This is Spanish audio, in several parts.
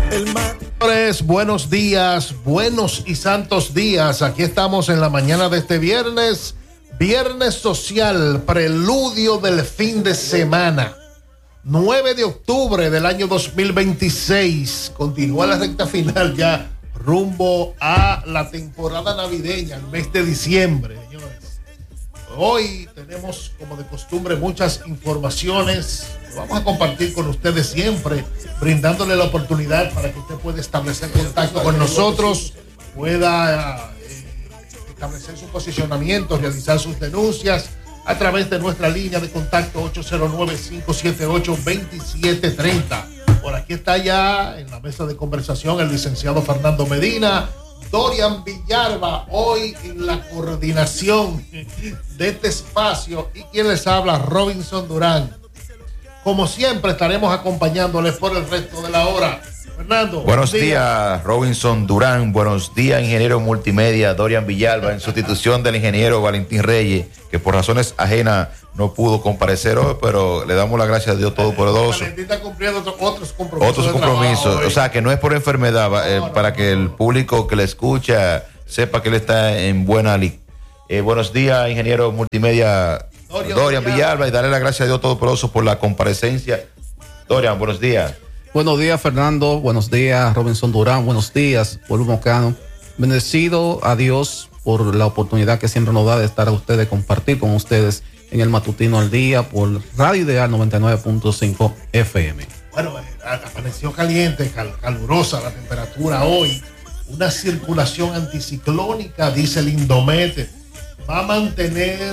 Señores, buenos días, buenos y santos días. Aquí estamos en la mañana de este viernes, viernes social, preludio del fin de semana. 9 de octubre del año 2026. Continúa la recta final ya rumbo a la temporada navideña, el mes de diciembre, señores. Hoy tenemos, como de costumbre, muchas informaciones. Vamos a compartir con ustedes siempre, brindándole la oportunidad para que usted pueda establecer contacto con nosotros, pueda establecer su posicionamiento, realizar sus denuncias a través de nuestra línea de contacto 809-578-2730. Por aquí está ya en la mesa de conversación el licenciado Fernando Medina, Dorian Villalba, hoy en la coordinación de este espacio, y quien les habla, Robinson Durán. Como siempre, estaremos acompañándoles por el resto de la hora. Fernando. Buenos días, Robinson Durán. Buenos días, ingeniero multimedia Dorian Villalba, en sustitución del ingeniero Valentín Reyes, que por razones ajenas no pudo comparecer hoy, pero le damos las gracias a Dios Todopoderoso. Valentín está cumpliendo otros compromisos. O sea, que no es por enfermedad, para que el público que le escucha sepa que él está en buena lid. Buenos días, ingeniero multimedia Dorian Villalba, y darle las gracias a Dios Todopoderoso por la comparecencia. Dorian, buenos días. Buenos días, Fernando. Buenos días, Robinson Durán. Buenos días, pueblo mocano. Bendecido a Dios por la oportunidad que siempre nos da de estar a ustedes, compartir con ustedes en el Matutino al Día por Radio Ideal 99.5 FM. Bueno, amaneció caliente, calurosa la temperatura hoy. Una circulación anticiclónica, dice el Indomet, va a mantener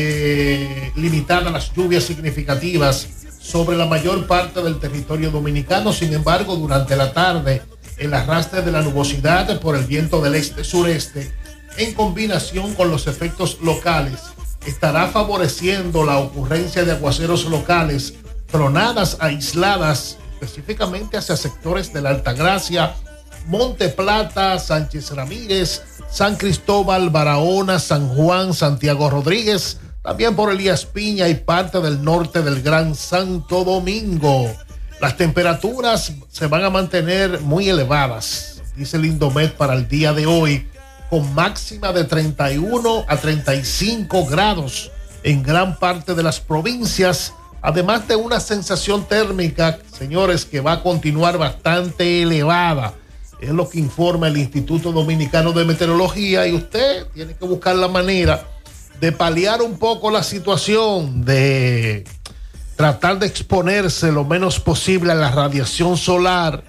limitadas las lluvias significativas sobre la mayor parte del territorio dominicano. Sin embargo, durante la tarde, el arrastre de la nubosidad por el viento del este-sureste, en combinación con los efectos locales, estará favoreciendo la ocurrencia de aguaceros locales, tronadas aisladas, específicamente hacia sectores de la Altagracia, Monte Plata, Sánchez Ramírez, San Cristóbal, Barahona, San Juan, Santiago Rodríguez, también por Elías Piña y parte del norte del Gran Santo Domingo. Las temperaturas se van a mantener muy elevadas, dice el Indomet, para el día de hoy, con máxima de 31 a 35 grados en gran parte de las provincias, además de una sensación térmica, señores, que va a continuar bastante elevada. Es lo que informa el Instituto Dominicano de Meteorología, y usted tiene que buscar la manera de paliar un poco la situación, de tratar de exponerse lo menos posible a la radiación solar,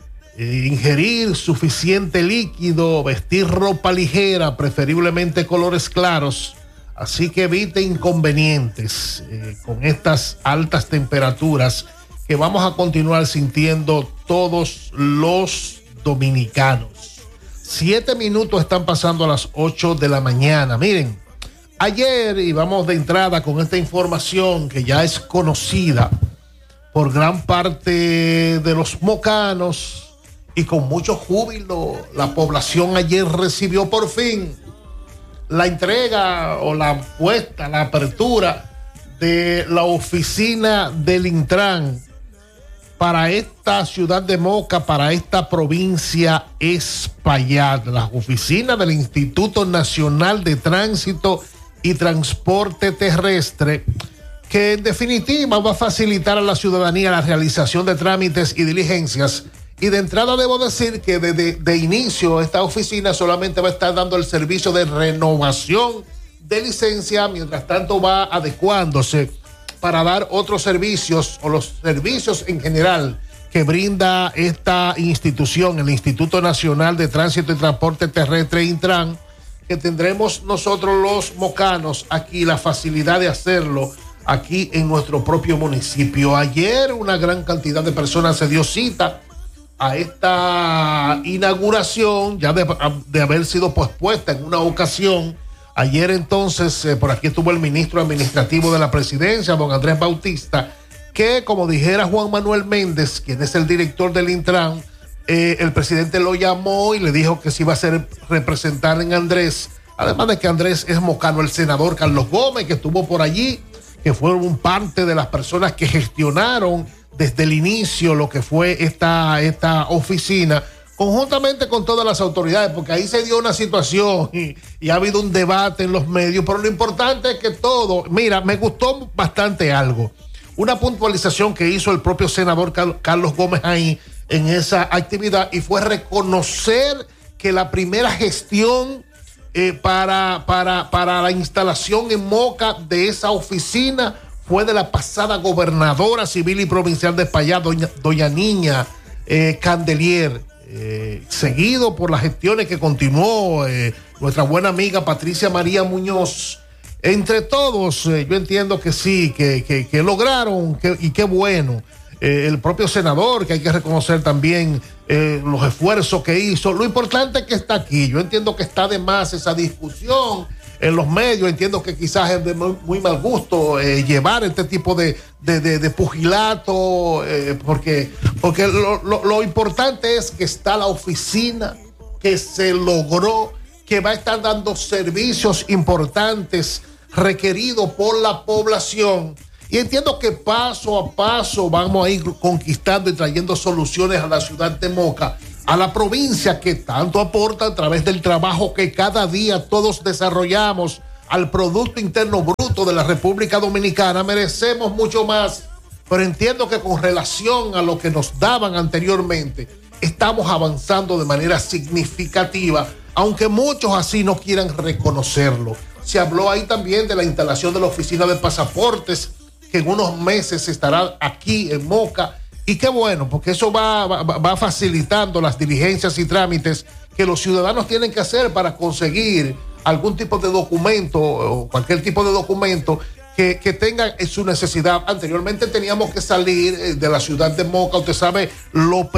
ingerir suficiente líquido, vestir ropa ligera, preferiblemente colores claros, así que evite inconvenientes con estas altas temperaturas que vamos a continuar sintiendo todos los dominicanos. 7 minutos están pasando a las 8 de la mañana. Miren, ayer, y vamos de entrada con esta información que ya es conocida por gran parte de los mocanos, y con mucho júbilo, la población ayer recibió por fin la entrega o la puesta, la apertura de la oficina del Intran para esta ciudad de Moca, para esta provincia Espaillat, la oficina del Instituto Nacional de Tránsito y Transporte Terrestre, que en definitiva va a facilitar a la ciudadanía la realización de trámites y diligencias. Y de entrada debo decir que de inicio esta oficina solamente va a estar dando el servicio de renovación de licencia, mientras tanto va adecuándose para dar otros servicios o los servicios en general que brinda esta institución, el Instituto Nacional de Tránsito y Transporte Terrestre, Intran, que tendremos nosotros los mocanos aquí la facilidad de hacerlo aquí en nuestro propio municipio. Ayer una gran cantidad de personas se dio cita a esta inauguración, ya de haber sido pospuesta en una ocasión. Ayer entonces, por aquí estuvo el ministro administrativo de la presidencia, don Andrés Bautista, que como dijera Juan Manuel Méndez, quien es el director del Intran, el presidente lo llamó y le dijo que se iba a hacer representar en Andrés, además de que Andrés es mocano, el senador Carlos Gómez, que estuvo por allí, que fueron parte de las personas que gestionaron desde el inicio lo que fue esta oficina, conjuntamente con todas las autoridades, porque ahí se dio una situación y ha habido un debate en los medios, pero lo importante es que todo, mira, me gustó bastante algo, una puntualización que hizo el propio senador Carlos Gómez ahí en esa actividad, y fue reconocer que la primera gestión para la instalación en Moca de esa oficina fue de la pasada gobernadora civil y provincial de Espaillat, doña Niña Candelier, seguido por las gestiones que continuó nuestra buena amiga Patricia María Muñoz. Entre todos, yo entiendo que sí, que lograron, y qué bueno. El propio senador, que hay que reconocer también los esfuerzos que hizo. Lo importante es que está aquí. Yo entiendo que está de más esa discusión en los medios. Entiendo que quizás es de muy mal gusto llevar este tipo de pugilato, porque lo importante es que está la oficina, que se logró, que va a estar dando servicios importantes requeridos por la población. Y entiendo que paso a paso vamos a ir conquistando y trayendo soluciones a la ciudad de Moca, a la provincia que tanto aporta a través del trabajo que cada día todos desarrollamos al Producto Interno Bruto de la República Dominicana. Merecemos mucho más, pero entiendo que con relación a lo que nos daban anteriormente, estamos avanzando de manera significativa, aunque muchos así no quieran reconocerlo. Se habló ahí también de la instalación de la oficina de pasaportes, que en unos meses estará aquí en Moca, y qué bueno, porque eso va facilitando las diligencias y trámites que los ciudadanos tienen que hacer para conseguir algún tipo de documento o cualquier tipo de documento que tenga su necesidad. Anteriormente teníamos que salir de la ciudad de Moca. Usted sabe lo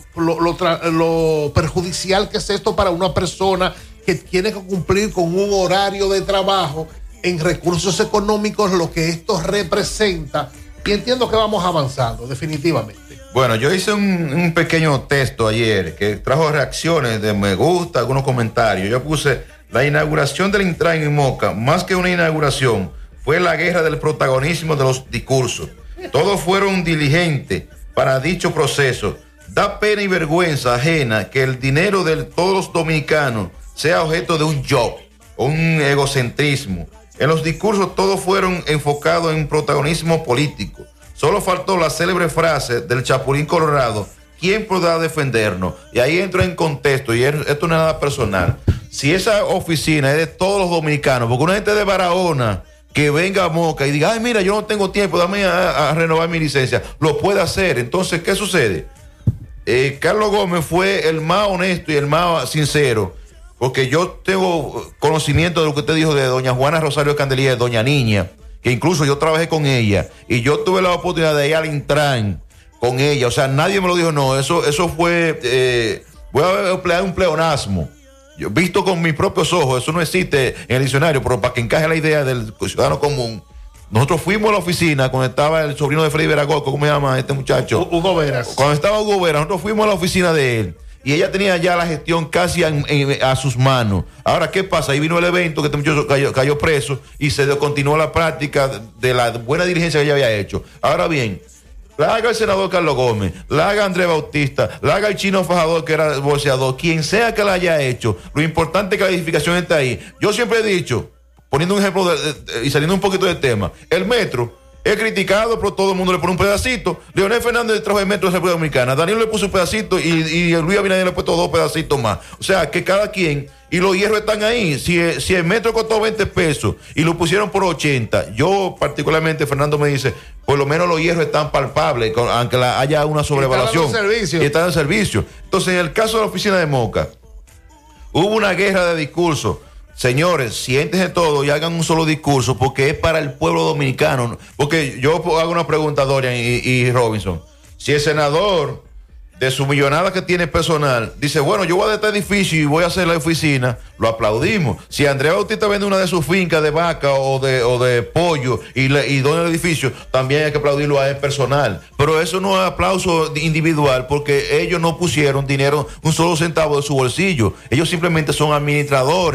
perjudicial que es esto para una persona que tiene que cumplir con un horario de trabajo en recursos económicos, lo que esto representa, y entiendo que vamos avanzando definitivamente. Bueno, yo hice un pequeño texto ayer que trajo reacciones de me gusta, algunos comentarios. Yo puse: la inauguración del Intran en Moca, más que una inauguración, fue la guerra del protagonismo de los discursos. Todos fueron diligentes para dicho proceso. Da pena y vergüenza ajena que el dinero de todos los dominicanos sea objeto de un job, un egocentrismo. En los discursos todos fueron enfocados en protagonismo político. Solo faltó la célebre frase del Chapulín Colorado: ¿quién podrá defendernos? Y ahí entro en contexto, y esto no es nada personal. Si esa oficina es de todos los dominicanos, porque una gente de Barahona que venga a Moca y diga: ay, mira, yo no tengo tiempo, dame a renovar mi licencia, lo puede hacer. Entonces, ¿qué sucede? Carlos Gómez fue el más honesto y el más sincero, porque yo tengo conocimiento de lo que usted dijo de doña Juana Rosario Candelier, doña Niña, que incluso yo trabajé con ella y yo tuve la oportunidad de ir al Intran con ella. O sea, nadie me lo dijo, no, eso fue, voy a emplear un pleonasmo. Yo visto con mis propios ojos, eso no existe en el diccionario, pero para que encaje la idea del ciudadano común. Nosotros fuimos a la oficina cuando estaba el sobrino de Freddy Veragoco, ¿cómo se llama este muchacho? Hugo Veras. Cuando estaba Hugo Veras, nosotros fuimos a la oficina de él. Y ella tenía ya la gestión casi a sus manos. Ahora, ¿qué pasa? Ahí vino el evento, que este muchacho cayó preso y se continuó la práctica de la buena diligencia que ella había hecho. Ahora bien, la haga el senador Carlos Gómez, la haga Andrés Bautista, la haga el chino fajador que era bolseador, quien sea que la haya hecho, lo importante es que la edificación está ahí. Yo siempre he dicho, poniendo un ejemplo y saliendo un poquito del tema, el metro es criticado, pero todo el mundo le pone un pedacito. Leonel Fernández le trajo el metro de la República Dominicana, Daniel le puso un pedacito y Luis Abinader le ha puesto 2 pedacitos más. O sea, que cada quien, y los hierros están ahí. Si el metro costó 20 pesos y lo pusieron por 80, yo particularmente, Fernando me dice, por lo menos los hierros están palpables, aunque haya una sobrevaluación. Y están en servicio. Entonces, en el caso de la oficina de Moca, hubo una guerra de discursos. Señores, siéntense todos y hagan un solo discurso, porque es para el pueblo dominicano. Porque yo hago una pregunta a Dorian y Robinson. Si el senador, de su millonada que tiene personal, dice, bueno, yo voy a de este edificio y voy a hacer la oficina, lo aplaudimos. Si Andrés Bautista vende una de sus fincas de vaca o de pollo y dona el edificio, también hay que aplaudirlo a él personal. Pero eso no es aplauso individual, porque ellos no pusieron dinero, un solo centavo de su bolsillo. Ellos simplemente son administradores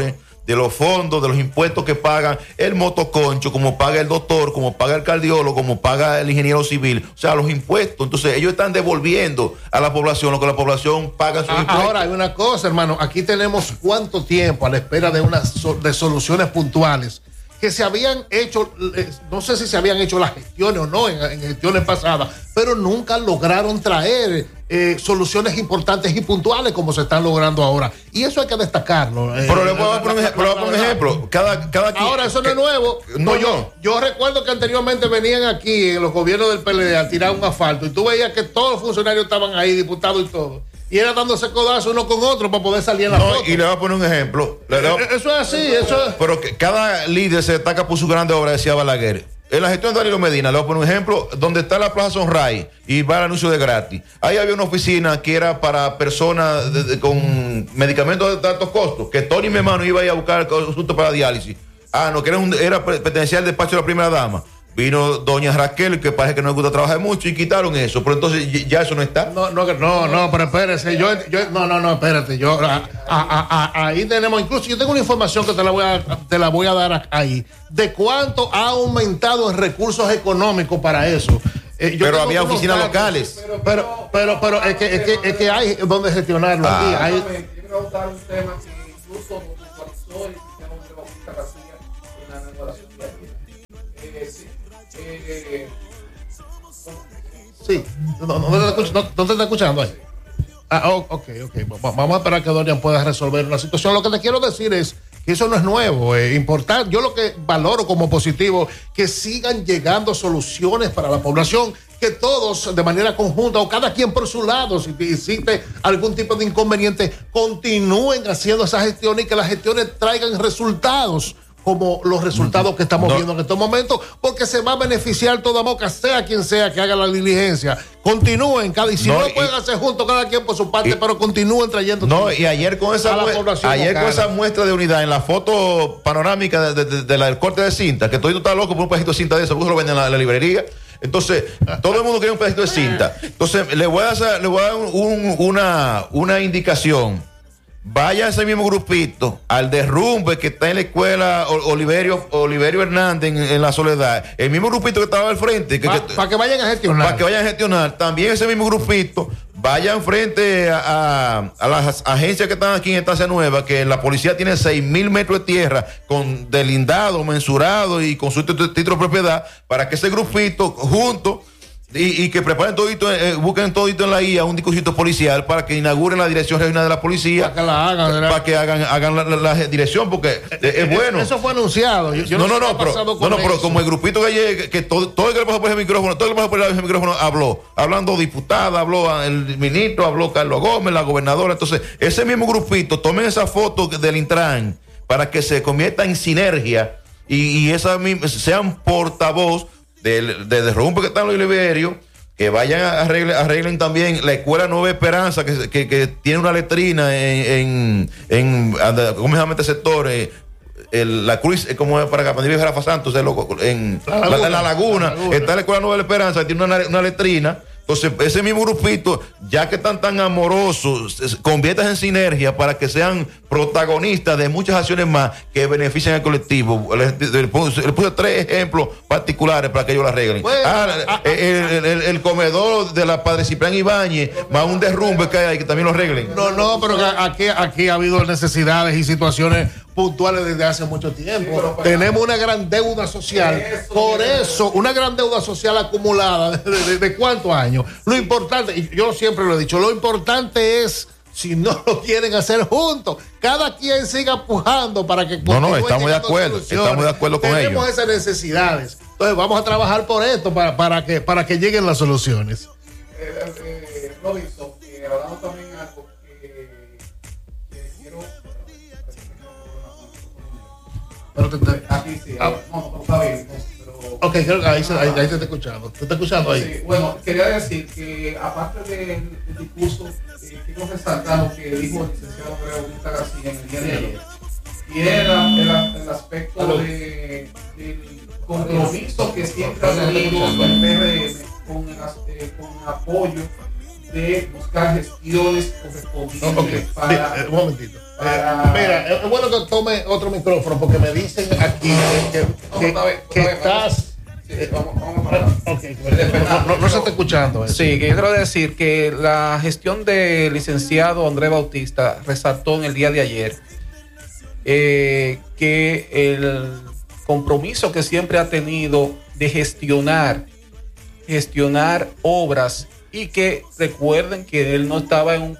de los fondos, de los impuestos que pagan el motoconcho, como paga el doctor, como paga el cardiólogo, como paga el ingeniero civil, o sea, los impuestos. Entonces ellos están devolviendo a la población lo que la población paga sus impuestos. Ahora hay una cosa, hermano, aquí tenemos cuánto tiempo a la espera de soluciones puntuales que se habían hecho, no sé si se habían hecho las gestiones o no en gestiones pasadas, pero nunca lograron traer soluciones importantes y puntuales como se están logrando ahora. Y eso hay que destacarlo. Pero le voy a poner un ejemplo. Ahora, eso no es nuevo. Yo recuerdo que anteriormente venían aquí en los gobiernos del PLD a tirar un asfalto y tú veías que todos los funcionarios estaban ahí, diputados y todo. Y era dándose codazo uno con otro para poder salir en la foto. Y le voy a poner un ejemplo. Eso es así, eso es. Pero que cada líder se destaca por su grande obra, decía Balaguer. En la gestión de Danilo Medina, le voy a poner un ejemplo, donde está la Plaza Sonray y va el anuncio de gratis. Ahí había una oficina que era para personas con medicamentos de altos costos, que Tony, mi hermano, iba a ir a buscar asuntos para diálisis. No, que pertenecía al despacho de la primera dama. Vino doña Raquel, que parece que no le gusta trabajar mucho, y quitaron eso. Pero entonces ya eso no está. No, pero espérese. Espérate. Ahí tenemos, incluso yo tengo una información que te la voy a dar ahí, de cuánto ha aumentado en recursos económicos para eso. Pero había oficinas locales. Pero es que hay donde gestionarlo. Aquí hay. Yo quiero votar un tema que incluso actualizó el sistema de democracia García en la inauguración de ayer. Sí, no te está escuchando ahí. Ok. Vamos a esperar que Dorian pueda resolver una situación. Lo que te quiero decir es que eso no es nuevo, importante. Yo lo que valoro como positivo, que sigan llegando soluciones para la población, que todos de manera conjunta o cada quien por su lado, si existe algún tipo de inconveniente, continúen haciendo esas gestiones y que las gestiones traigan resultados como los resultados que estamos viendo en estos momentos, porque se va a beneficiar toda Moca, sea quien sea que haga la diligencia. Continúen, y si no pueden hacer juntos cada quien por su parte, pero continúen trayendo. Y ayer con esa muestra de unidad en la foto panorámica del corte de cinta, que todo está loco por un pedacito de cinta de eso, porque lo venden en la librería. Entonces, todo el mundo quiere un pedacito de cinta. Entonces, le voy a dar una indicación. Vaya ese mismo grupito al derrumbe que está en la escuela Oliverio Hernández en La Soledad. El mismo grupito que estaba al frente. Para que vayan a gestionar. Para que vayan a gestionar. También ese mismo grupito vayan frente a las agencias que están aquí en Estancia Nueva, que la policía tiene 6,000 metros de tierra con delindado, mensurado y con su título de propiedad, para que ese grupito junto y que preparen todito, busquen todito en la IA un dispositivo policial para que inauguren la dirección regional de la policía, para que la hagan, ¿verdad? Para que hagan la dirección, porque es bueno. Eso fue anunciado. Pero como el grupito que todo el que le pasó por ese micrófono, hablando diputada, habló el ministro, habló Carlos Gómez, la gobernadora. Entonces, ese mismo grupito, tomen esa foto del Intran para que se convierta en sinergia y sean portavoz de derrumbe que está en los Liberios, que vayan arreglen también la escuela Nueva Esperanza, que tiene una letrina ¿cómo se llama este sector? La Cruz, como es para acá, para Jarafa Santos, en la laguna, está la escuela Nueva Esperanza, que tiene una letrina. Entonces, ese mismo grupito, ya que están tan amorosos, conviertas en sinergia para que sean protagonistas de muchas acciones más que beneficien al colectivo. Le puse 3 ejemplos particulares para que ellos la arreglen. El comedor de la Padre Ciprián Ibáñez, más un derrumbe que hay, que también lo arreglen. No, pero aquí ha habido necesidades y situaciones puntuales desde hace mucho tiempo. Tenemos una gran deuda social. Por eso, una gran deuda social acumulada ¿de cuántos años? Lo importante, y yo siempre lo he dicho, lo importante es, si no lo quieren hacer juntos, cada quien siga pujando para que estamos de acuerdo con ellos. Tenemos esas necesidades. Entonces vamos a trabajar por esto para que lleguen las soluciones. Robinson, hablamos también algo que quiero. Aquí sí, no, está bien. Ok, ahí te está escuchando. ¿Te está escuchando ahí? Sí, bueno, quería decir que aparte del discurso, quiero resaltar lo que dijo el licenciado Augusta García en el día de ayer. Y era el aspecto del compromiso que siempre ha tenido el PRM con apoyo de buscar gestiones correspondientes un momentito. Mira, es bueno que tome otro micrófono porque me dicen aquí que estás... No se está escuchando eso. Sí, que yo quiero decir que la gestión del licenciado Andrés Bautista resaltó en el día de ayer que el compromiso que siempre ha tenido de gestionar obras, y que recuerden que él no estaba en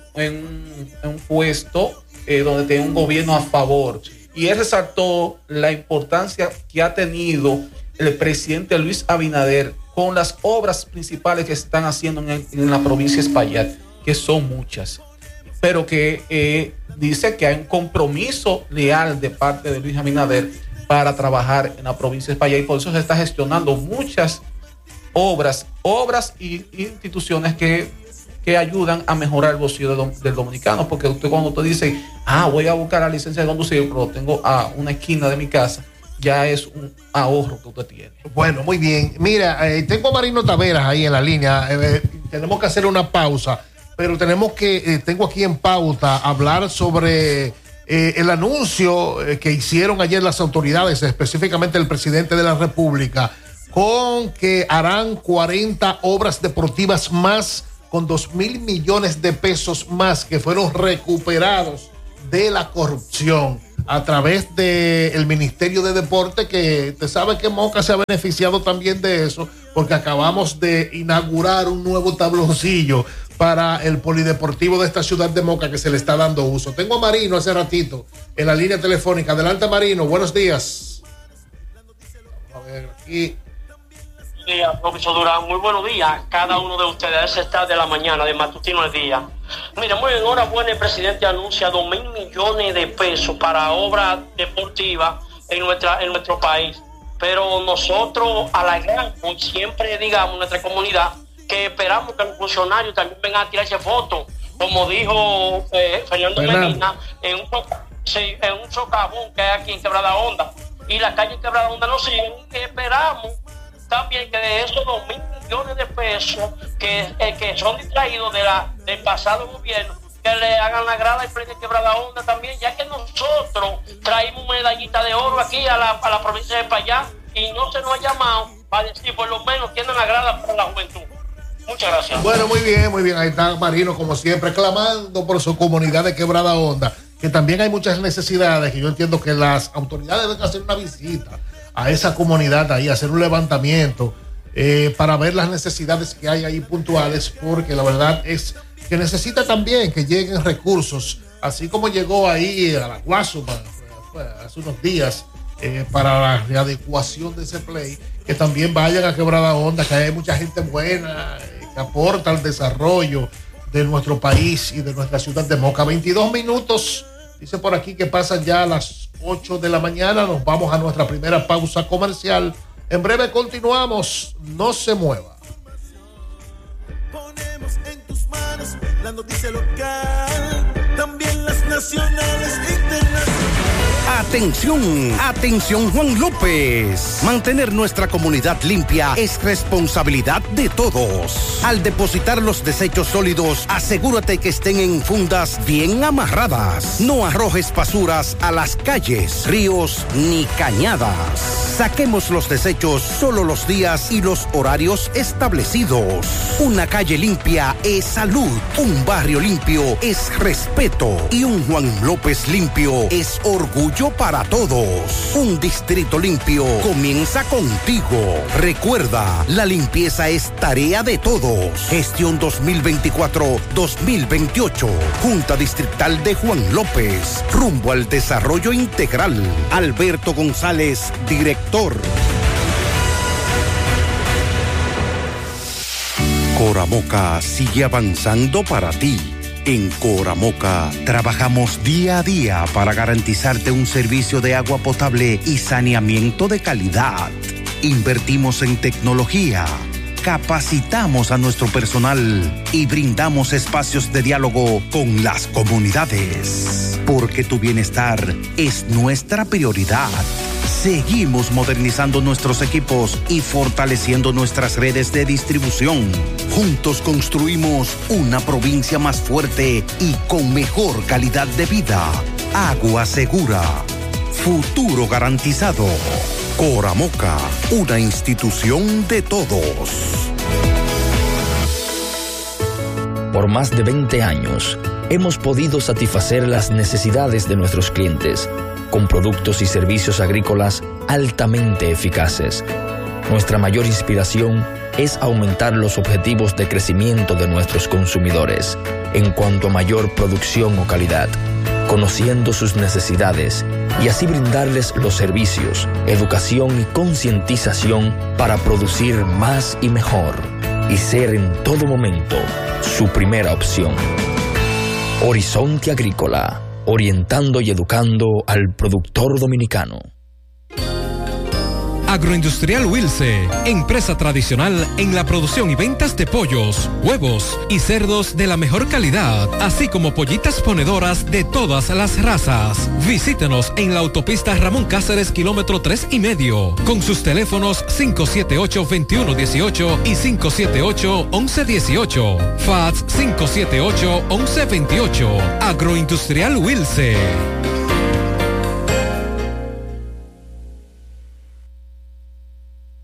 un puesto donde tenía un gobierno a favor, y él resaltó la importancia que ha tenido el presidente Luis Abinader con las obras principales que se están haciendo en la provincia de Espaillat, que son muchas, pero que dice que hay un compromiso leal de parte de Luis Abinader para trabajar en la provincia de Espaillat, y por eso se está gestionando muchas obras y instituciones que ayudan a mejorar el bolsillo del dominicano, porque cuando usted dice, voy a buscar la licencia de conducir, pero lo tengo a una esquina de mi casa, ya es un ahorro que usted tiene. Bueno, muy bien. Mira, tengo a Marino Taveras ahí en la línea. Tenemos que hacer una pausa, pero tengo aquí en pauta hablar sobre el anuncio que hicieron ayer las autoridades, específicamente el presidente de la República, con que harán 40 obras deportivas más con 2,000 millones de pesos más que fueron recuperados de la corrupción a través del Ministerio de Deporte, que usted sabe que Moca se ha beneficiado también de eso, porque acabamos de inaugurar un nuevo tabloncillo para el polideportivo de esta ciudad de Moca que se le está dando uso. Tengo a Marino hace ratito en la línea telefónica. Adelante, Marino, buenos días. Vamos a ver aquí. Días, profesor Durán, muy buenos días cada uno de ustedes. Ese está de la mañana, de matutino al día. Mira, muy enhorabuena, el presidente anuncia 2,000 millones de pesos para obras deportivas en nuestro país. Pero nosotros alegramos siempre, digamos, nuestra comunidad, que esperamos que los funcionarios también vengan a tirarse fotos, como dijo Fernando Medina, en un socavón que hay aquí en Quebrada Honda. Y la calle Quebrada Honda no siguen, que esperamos también que de esos 2,000 millones de pesos que son distraídos del pasado gobierno, que le hagan la grada y prende Quebrada Honda también, ya que nosotros traímos medallita de oro aquí a la provincia de Espaillat y no se nos ha llamado para decir, por lo menos tienen la grada para la juventud. Muchas gracias. Bueno, muy bien. Ahí está Marino, como siempre, clamando por su comunidad de Quebrada Honda, que también hay muchas necesidades, que yo entiendo que las autoridades deben hacer una visita a esa comunidad ahí, hacer un levantamiento para ver las necesidades que hay ahí puntuales, porque la verdad es que necesita también que lleguen recursos, así como llegó ahí a la Guasuma hace unos días para la readecuación de ese play, que también vayan a Quebrada Honda, que hay mucha gente buena que aporta al desarrollo de nuestro país y de nuestra ciudad de Moca. 22 minutos, dice por aquí que pasan ya las 8 de la mañana. Nos vamos a nuestra primera pausa comercial. En breve continuamos. No se mueva. Ponemos en tus manos la noticia local, también las nacionales e internacionales. Atención Juan López. Mantener nuestra comunidad limpia es responsabilidad de todos. Al depositar los desechos sólidos, asegúrate que estén en fundas bien amarradas. No arrojes basuras a las calles, ríos ni cañadas. Saquemos los desechos solo los días y los horarios establecidos. Una calle limpia es salud, un barrio limpio es respeto y un Juan López limpio es orgullo para todos. Un distrito limpio comienza contigo. Recuerda, la limpieza es tarea de todos. Gestión 2024-2028. Junta Distrital de Juan López. Rumbo al desarrollo integral. Alberto González, director. Coramoca sigue avanzando para ti. En Coramoca trabajamos día a día para garantizarte un servicio de agua potable y saneamiento de calidad. Invertimos en tecnología, capacitamos a nuestro personal y brindamos espacios de diálogo con las comunidades. Porque tu bienestar es nuestra prioridad. Seguimos modernizando nuestros equipos y fortaleciendo nuestras redes de distribución. Juntos construimos una provincia más fuerte y con mejor calidad de vida. Agua segura. Futuro garantizado. Coramoca, una institución de todos. Por más de 20 años, hemos podido satisfacer las necesidades de nuestros clientes con productos y servicios agrícolas altamente eficaces. Nuestra mayor inspiración es aumentar los objetivos de crecimiento de nuestros consumidores en cuanto a mayor producción o calidad, conociendo sus necesidades y así brindarles los servicios, educación y concientización para producir más y mejor y ser en todo momento su primera opción. Horizonte Agrícola, orientando y educando al productor dominicano. Agroindustrial Wilce, empresa tradicional en la producción y ventas de pollos, huevos y cerdos de la mejor calidad, así como pollitas ponedoras de todas las razas. Visítenos en la autopista Ramón Cáceres, kilómetro 3,5, con sus teléfonos 578-2118 y 578-1118, fax 578-1128. Agroindustrial Wilce.